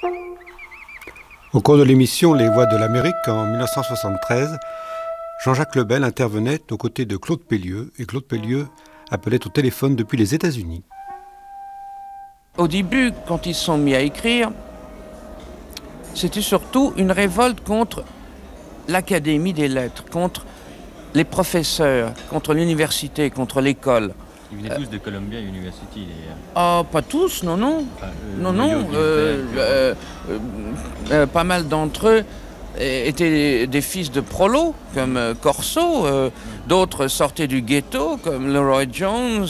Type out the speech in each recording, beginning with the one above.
Au cours de l'émission Les Voix de l'Amérique, en 1973, Jean-Jacques Lebel intervenait aux côtés de Claude Pellieux, et Claude Pellieux appelait au téléphone depuis les États-Unis. Au début, quand ils se sont mis à écrire, c'était surtout une révolte contre l'Académie des lettres, contre les professeurs, contre l'université, contre l'école. Ils venaient tous de Columbia University. Ah, pas tous, non. Non. Pas mal d'entre eux étaient des fils de prolos, comme Corso. D'autres sortaient du ghetto, comme Leroy Jones,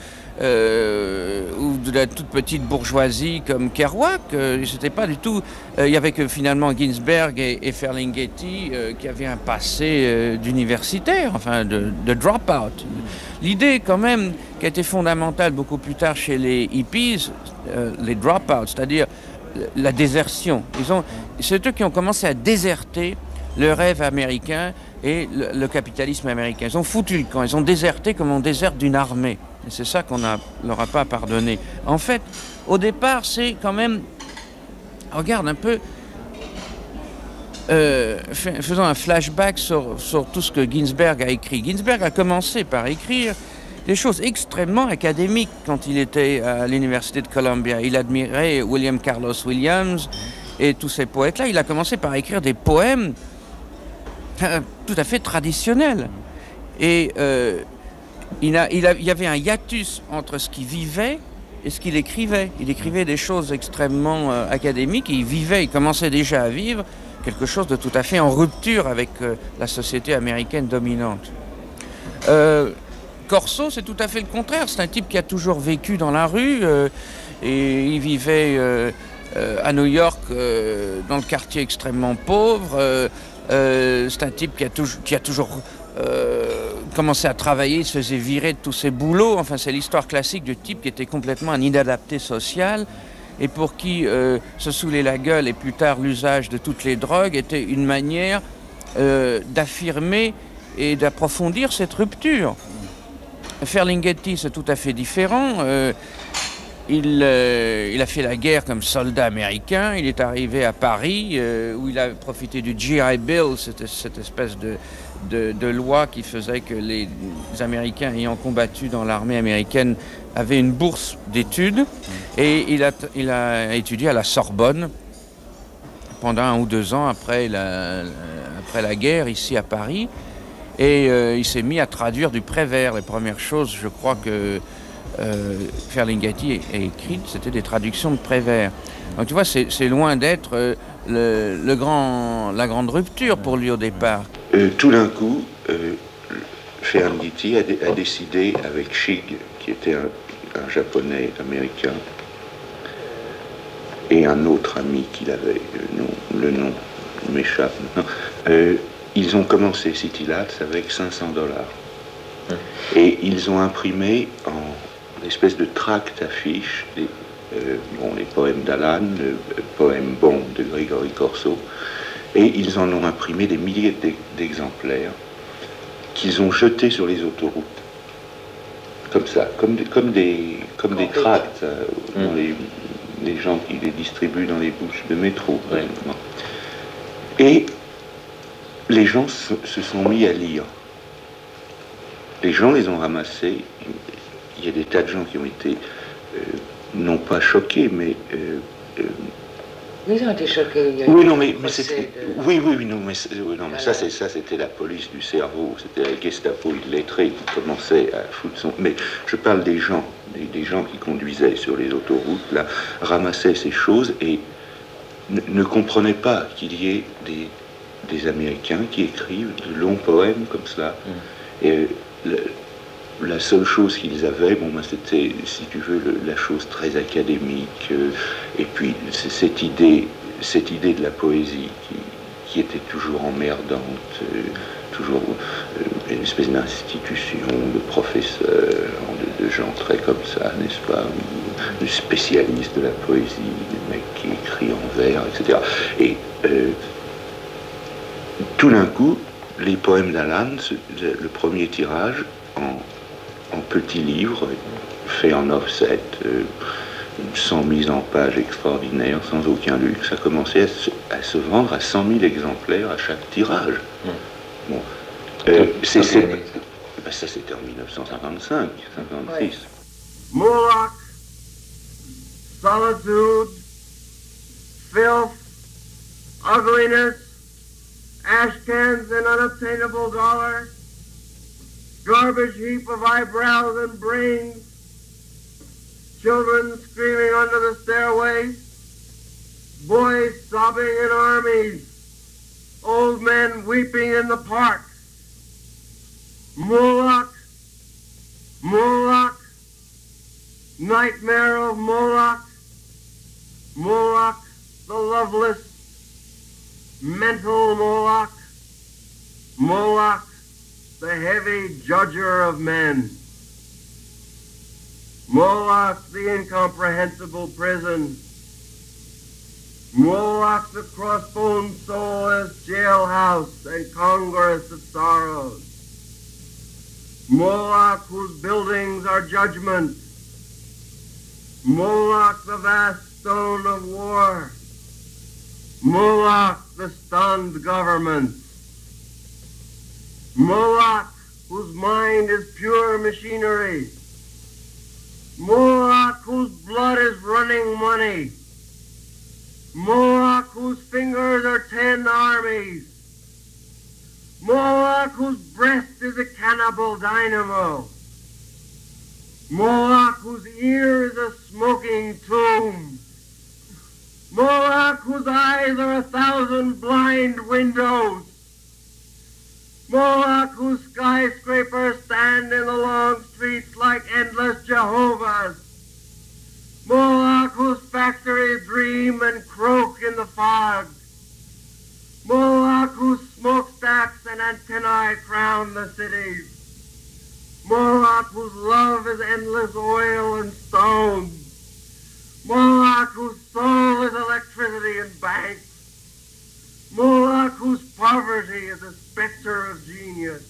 ou de la toute petite bourgeoisie, comme Kerouac. C'était pas du tout... Il y avait que finalement Ginsberg et Ferlinghetti qui avaient un passé d'universitaire, enfin de drop-out. L'idée, quand même, qui a été fondamentale beaucoup plus tard chez les hippies, les drop-outs, c'est-à-dire la désertion. C'est eux qui ont commencé à déserter le rêve américain et le capitalisme américain. Ils ont foutu le camp, ils ont déserté comme on déserte d'une armée. Et c'est ça qu'on ne leur a pas pardonné. En fait, au départ, c'est quand même... Regarde un peu... faisons un flashback sur tout ce que Ginsberg a écrit. Ginsberg a commencé par écrire des choses extrêmement académiques quand il était à l'université de Columbia. Il admirait William Carlos Williams et tous ces poètes-là. Il a commencé par écrire des poèmes tout à fait traditionnels. Et il y avait un hiatus entre ce qu'il vivait et ce qu'il écrivait. Il écrivait des choses extrêmement académiques. Il commençait déjà à vivre quelque chose de tout à fait en rupture avec la société américaine dominante. Corso, c'est tout à fait le contraire. C'est un type qui a toujours vécu dans la rue et il vivait à New York dans le quartier extrêmement pauvre. C'est un type qui a toujours commencé à travailler, il se faisait virer de tous ses boulots. Enfin, c'est l'histoire classique du type qui était complètement un inadapté social et pour qui se saouler la gueule et plus tard l'usage de toutes les drogues était une manière d'affirmer et d'approfondir cette rupture. Ferlinghetti, c'est tout à fait différent. Il a fait la guerre comme soldat américain. Il est arrivé à Paris, où il a profité du GI Bill, cette espèce de loi qui faisait que les Américains ayant combattu dans l'armée américaine avaient une bourse d'études. Et il a étudié à la Sorbonne pendant 1 ou 2 ans après la guerre, ici à Paris. Et il s'est mis à traduire du Prévert. Les premières choses, je crois que Ferlinghetti a écrites, c'était des traductions de Prévert. Donc tu vois, c'est loin d'être la grande rupture pour lui au départ. Tout d'un coup, Ferlinghetti a décidé avec Shig, qui était un japonais américain, et un autre ami qu'il avait, le nom m'échappe maintenant, ils ont commencé City Lads avec $500. Et ils ont imprimé en espèce de tract affiche les poèmes d'Alan, le poème Bon de Grégory Corso, et ils en ont imprimé des milliers d'exemplaires qu'ils ont jetés sur les autoroutes. Comme ça, comme des tracts dont les gens qui les distribuent dans les bouches de métro. Ouais. Et les gens se sont mis à lire. Les gens les ont ramassés. Il y a des tas de gens qui ont été, non pas choqués, mais... Ils ont été choqués. Oui, non, mais c'était... Oui, non, mais ça, c'était la police du cerveau. C'était la Gestapo illettrée qui commençait à foutre son... Mais je parle des gens qui conduisaient sur les autoroutes, là, ramassaient ces choses et ne comprenaient pas qu'il y ait des Américains qui écrivent de longs poèmes comme cela. Et la seule chose qu'ils avaient, c'était, si tu veux, la chose très académique, et puis cette idée de la poésie qui était toujours emmerdante, toujours une espèce d'institution, de professeurs, de gens très comme ça, n'est-ce pas, de spécialistes de la poésie, des mecs qui écrivent en vers, etc. Et tout d'un coup, les poèmes d'Alan, le premier tirage, en petit livre, fait en offset, sans mise en page extraordinaire, sans aucun luxe. Ça commençait à se vendre à 100 000 exemplaires à chaque tirage. Bon. Ça c'était en 1955, 56. Moloch, solitude, filth, ugliness, ash cans and unobtainable dollars, garbage heap of eyebrows and brains, children screaming under the stairways, boys sobbing in armies, old men weeping in the park. Moloch, Moloch, nightmare of Moloch, Moloch, the loveless, mental Moloch, Moloch, the heavy judger of men, Moloch, the incomprehensible prison, Moloch, the crossbone soulless jailhouse and congress of sorrows, Moloch, whose buildings are judgment, Moloch, the vast stone of war, Moloch, the stunned government, Moloch, whose mind is pure machinery, Moloch, whose blood is running money, Moloch, whose fingers are 10 armies, Moloch, whose breast is a cannibal dynamo, Moloch, whose ear is a smoking tomb, Moloch, whose eyes are 1,000 blind windows, Moloch, whose skyscrapers stand in the long streets like endless Jehovahs, Moloch, whose factories dream and croak in the fog, Moloch, whose smokestacks and antennae crown the cities, Moloch, whose love is endless oil and stone, Moloch, whose soul is electricity and banks, Moloch, whose poverty is a specter of genius.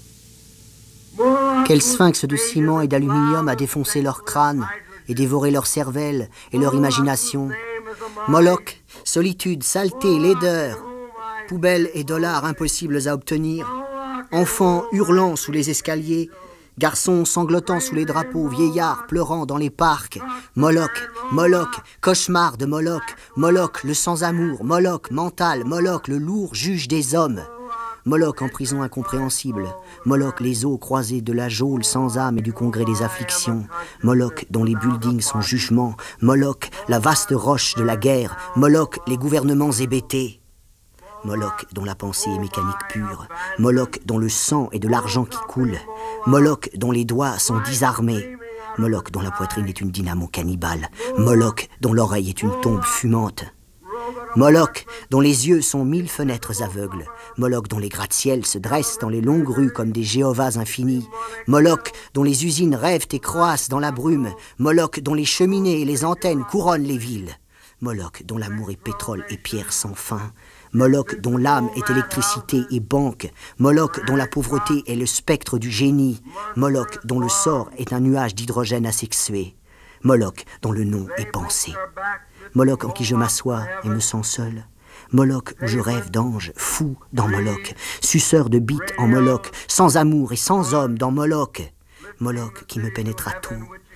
Quel sphinx de ciment et d'aluminium a défoncé leurs crânes et dévoré leur cervelle et leur imagination. Moloch, solitude, saleté, laideur, poubelles et dollars impossibles à obtenir, enfants hurlant sous les escaliers, garçons sanglotant sous les drapeaux, vieillards pleurant dans les parcs. Moloch, Moloch, cauchemar de Moloch, Moloch le sans-amour, Moloch mental, Moloch le lourd juge des hommes. Moloch en prison incompréhensible, Moloch les eaux croisées de la geôle sans âme et du congrès des afflictions, Moloch dont les buildings sont jugements, Moloch la vaste roche de la guerre, Moloch les gouvernements hébétés. Moloch dont la pensée est mécanique pure, Moloch dont le sang est de l'argent qui coule, Moloch dont les doigts sont disarmés, Moloch dont la poitrine est une dynamo cannibale, Moloch dont l'oreille est une tombe fumante. Moloch, dont les yeux sont 1000 fenêtres aveugles, Moloch dont les gratte-ciels se dressent dans les longues rues comme des Jéhovahs infinis, Moloch dont les usines rêvent et croissent dans la brume, Moloch dont les cheminées et les antennes couronnent les villes, Moloch dont l'amour est pétrole et pierre sans fin, Moloch dont l'âme est électricité et banque, Moloch dont la pauvreté est le spectre du génie, Moloch dont le sort est un nuage d'hydrogène asexué, Moloch dont le nom est pensée. Moloch en qui je m'assois et me sens seul, Moloch où je rêve d'ange, fou dans Moloch, suceur de bites en Moloch, sans amour et sans homme dans Moloch, Moloch qui me pénètre à tout,